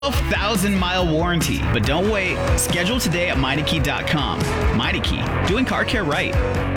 12,000-mile warranty. But don't wait. Schedule today at Meineke.com. Meineke, doing car care right.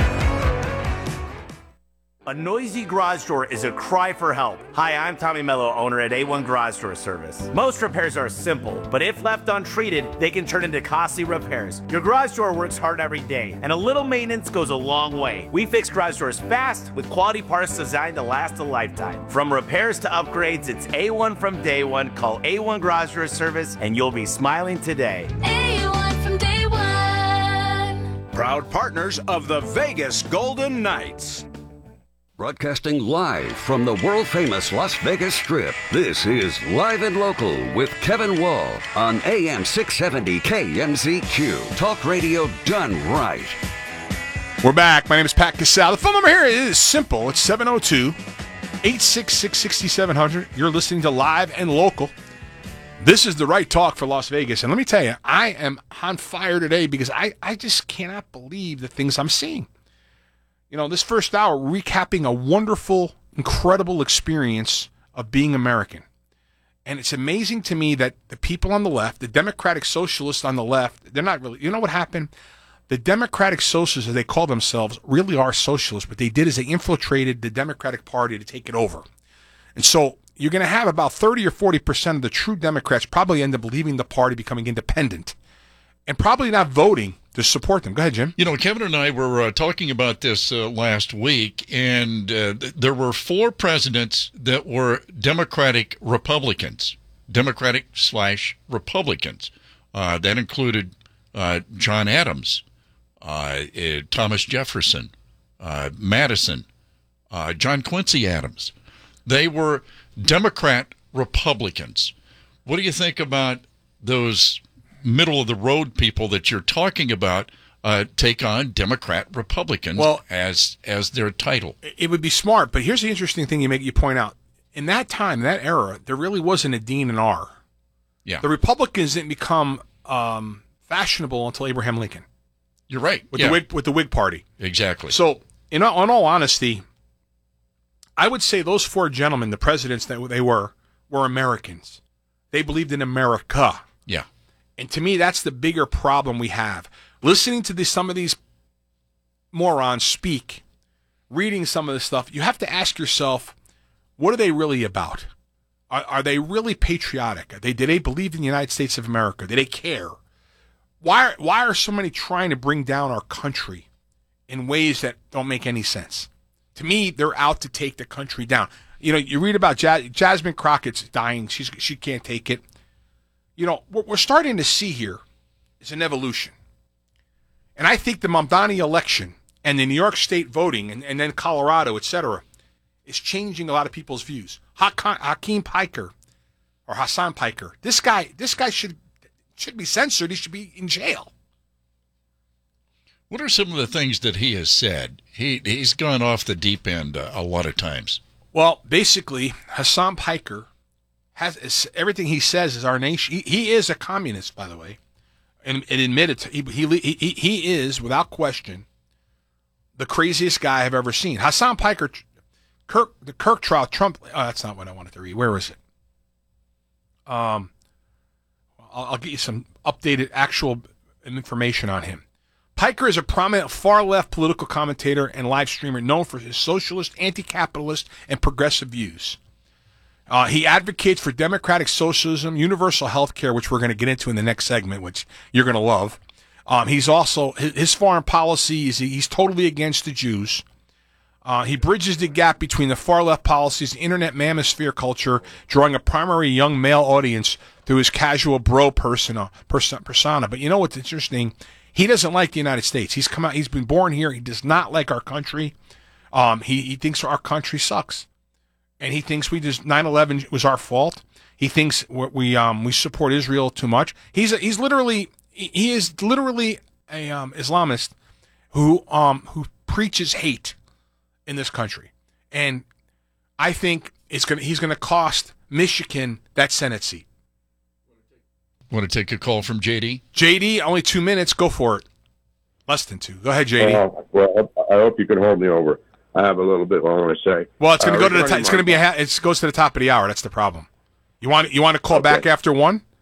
A noisy garage door is a cry for help. Hi, I'm Tommy Mello, owner at A1 Garage Door Service. Most repairs are simple, but if left untreated, they can turn into costly repairs. Your garage door works hard every day, and a little maintenance goes a long way. We fix garage doors fast with quality parts designed to last a lifetime. From repairs to upgrades, it's A1 from day one. Call A1 Garage Door Service, and you'll be smiling today. A1 from day one. Proud partners of the Vegas Golden Knights. Broadcasting live from the world-famous Las Vegas Strip, this is Live and Local with Kevin Wall on AM 670 KMZQ. Talk radio done right. We're back. My name is Pat Casale. The phone number here is simple. It's 702-866-6700. You're listening to Live and Local. This is the right talk for Las Vegas. And let me tell you, I am on fire today because I just cannot believe the things I'm seeing. You know, this first hour, recapping a wonderful, incredible experience of being American. And it's amazing to me that the people on the left, the Democratic Socialists on the left, they're not really, you know what happened? The Democratic Socialists, as they call themselves, really are socialists. What they did is they infiltrated the Democratic Party to take it over. And so you're going to have about 30 or 40% of the true Democrats probably end up leaving the party, becoming independent, and probably not voting to support them. Go ahead, Jim. You know, Kevin and I were talking about this last week, and there were 4 presidents that were Democratic Republicans, Democratic/Republicans. That included John Adams, Thomas Jefferson, Madison, John Quincy Adams. They were Democrat Republicans. What do you think about those middle-of-the-road people that you're talking about take on Democrat Republicans as their title? It would be smart, but here's the interesting thing you point out. In that time, that era, there really wasn't a Dean and R. Yeah. The Republicans didn't become fashionable until Abraham Lincoln. You're right. With the Whig Party. Exactly. So, in all honesty, I would say those 4 gentlemen, the presidents that they were Americans. They believed in America. Yeah. And to me, that's the bigger problem we have. Listening to some of these morons speak, reading some of this stuff, you have to ask yourself, what are they really about? Are they really patriotic? Do they believe in the United States of America? Do they care? Why are so many trying to bring down our country in ways that don't make any sense? To me, they're out to take the country down. You know, you read about Jasmine Crockett's dying. She can't take it. You know, what we're starting to see here is an evolution. And I think the Mamdani election and the New York State voting and then Colorado, et cetera, is changing a lot of people's views. Hakeem Piker or Hassan Piker, this guy should be censored. He should be in jail. What are some of the things that he has said? He's gone off the deep end a lot of times. Well, basically, Hassan Piker everything he says is our nation. He is a communist, by the way, and admitted he is without question the craziest guy I've ever seen. Hassan Piker, the Kirk trial, Trump. That's not what I wanted to read. Where is it? I'll get you some updated actual information on him. Piker is a prominent far-left political commentator and live streamer known for his socialist, anti-capitalist, and progressive views. He advocates for democratic socialism, universal health care, which we're going to get into in the next segment, which you're going to love. He's also, his foreign policy is he's totally against the Jews. He bridges the gap between the far-left policies and internet manosphere culture, drawing a primary young male audience through his casual bro persona. But you know what's interesting? He doesn't like the United States. He's been born here. He does not like our country. He thinks our country sucks. And he thinks 9/11 was our fault. He thinks we support Israel too much. He is literally a Islamist who preaches hate in this country. And I think he's going to cost Michigan that Senate seat. Want to take a call from JD? JD, only 2 minutes. Go for it. Less than 2. Go ahead, JD. Well, I hope you can hold me over. I have a little bit more I want to say. Well, it's going to go to the. It's going to be it goes to the top of the hour. That's the problem. You want to call back after 1?